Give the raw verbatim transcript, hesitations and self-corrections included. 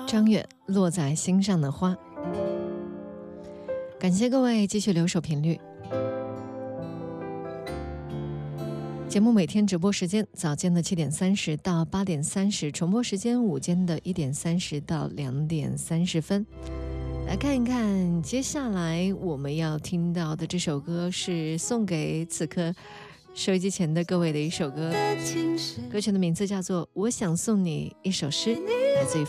张远落在心上的花。感谢各位继续留守频率。节目每天直播时间：早间的七点三十到八点三十，重播时间午间的一点三十到两点三十分。来看一看，接下来我们要听到的这首歌是送给此刻收音机前的各位的一首歌，歌曲的名字叫做《我想送你一首诗》，来自于